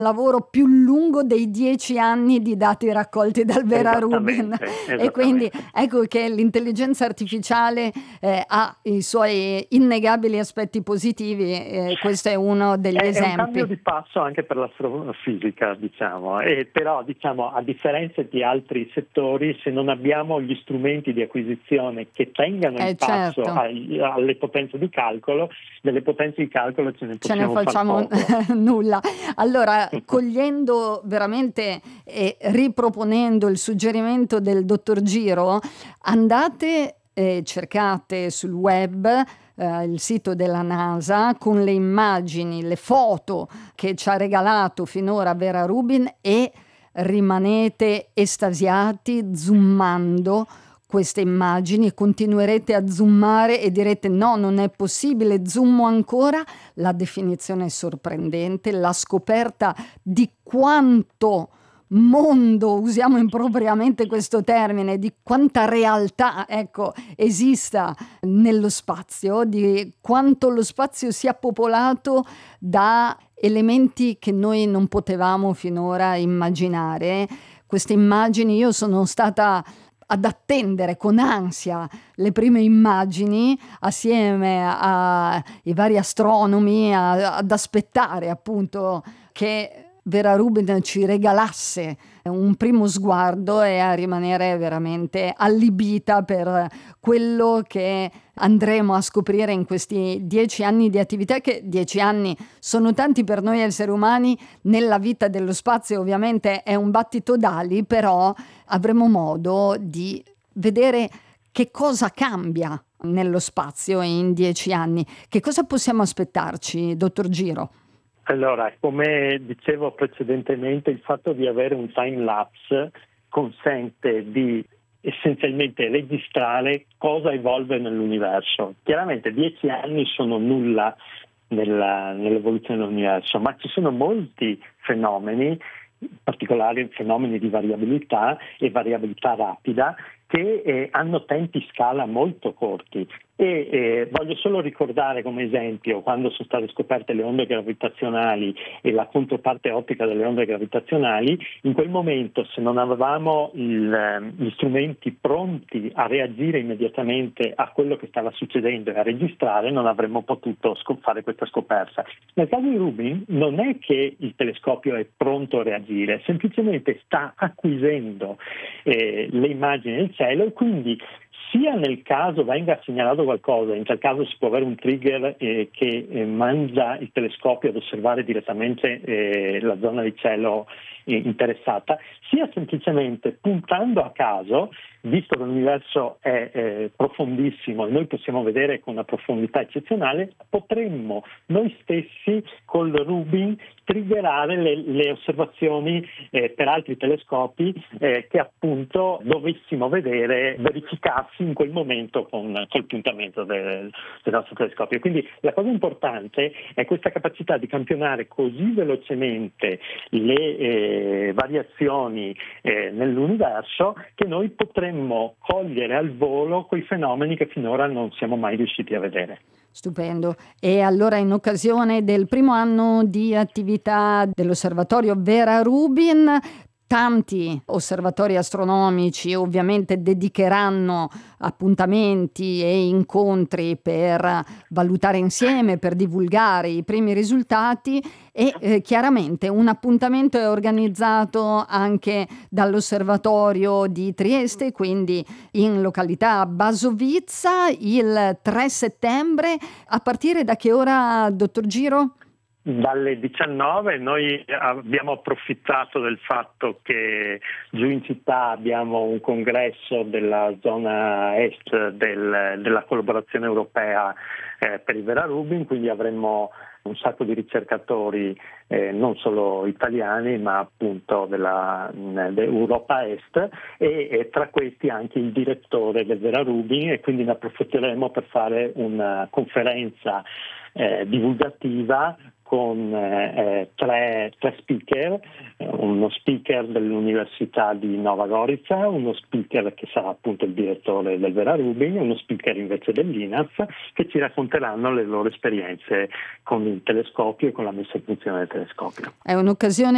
lavoro più lungo dei 10 anni di dati raccolti dal Vera Rubin. E quindi ecco che l'intelligenza artificiale ha i suoi innegabili aspetti positivi, questo è uno degli esempi. È un cambio di passo anche per l'astrofisica, diciamo, però diciamo, a differenza di altri settori, se non abbiamo gli strumenti di acquisizione che tengano il passo alle potenze di calcolo, delle potenze di calcolo ce ne facciamo nulla. Allora, cogliendo veramente e riproponendo il suggerimento del dottor Giro, andate e cercate sul web il sito della NASA con le immagini, le foto che ci ha regalato finora Vera Rubin e rimanete estasiati zoomando queste immagini e continuerete a zoomare e direte no, non è possibile, zoomo ancora. La definizione è sorprendente, la scoperta di quanto mondo, usiamo impropriamente questo termine, di quanta realtà, esista nello spazio, di quanto lo spazio sia popolato da elementi che noi non potevamo finora immaginare. Queste immagini, io sono stata ad attendere con ansia le prime immagini assieme ai vari astronomi, ad aspettare appunto che Vera Rubin ci regalasse un primo sguardo e a rimanere veramente allibita per quello che andremo a scoprire in questi 10 anni di attività, che 10 anni sono tanti per noi esseri umani. Nella vita dello spazio ovviamente è un battito d'ali, però avremo modo di vedere che cosa cambia nello spazio in 10 anni. Che cosa possiamo aspettarci, dottor Giro? Allora, come dicevo precedentemente, il fatto di avere un time lapse consente di essenzialmente registrare cosa evolve nell'universo. Chiaramente 10 anni sono nulla nell'evoluzione dell'universo, ma ci sono molti fenomeni, in particolare fenomeni di variabilità e variabilità rapida, che hanno tempi scala molto corti. Voglio solo ricordare come esempio quando sono state scoperte le onde gravitazionali e la controparte ottica delle onde gravitazionali. In quel momento, se non avevamo gli strumenti pronti a reagire immediatamente a quello che stava succedendo e a registrare, non avremmo potuto fare questa scoperta. Nel caso di Rubin non è che il telescopio è pronto a reagire, semplicemente sta acquisendo le immagini del cielo, e quindi sia nel caso venga segnalato qualcosa, in tal caso si può avere un trigger che manda il telescopio ad osservare direttamente la zona di cielo interessata, sia semplicemente puntando a caso, visto che l'universo è profondissimo e noi possiamo vedere con una profondità eccezionale, potremmo noi stessi col Rubin triggerare le osservazioni per altri telescopi che appunto dovessimo vedere verificarsi in quel momento col puntamento del nostro telescopio. Quindi la cosa importante è questa capacità di campionare così velocemente le variazioni nell'universo che noi potremmo cogliere al volo quei fenomeni che finora non siamo mai riusciti a vedere. Stupendo. E allora, in occasione del primo anno di attività dell'osservatorio Vera Rubin, tanti osservatori astronomici ovviamente dedicheranno appuntamenti e incontri per valutare insieme, per divulgare i primi risultati, e chiaramente un appuntamento è organizzato anche dall'osservatorio di Trieste, quindi in località Basovizza, il 3 settembre. A partire da che ora, dottor Giro? Dalle 19 noi abbiamo approfittato del fatto che giù in città abbiamo un congresso della zona est della collaborazione europea per il Vera Rubin, quindi avremo un sacco di ricercatori non solo italiani ma appunto dell'Europa Est e tra questi anche il direttore del Vera Rubin, e quindi ne approfitteremo per fare una conferenza divulgativa con tre speaker, uno speaker dell'Università di Nova Gorica, uno speaker che sarà appunto il direttore del Vera Rubin, uno speaker invece dell'INAF, che ci racconteranno le loro esperienze con il telescopio e con la messa in funzione del telescopio. È un'occasione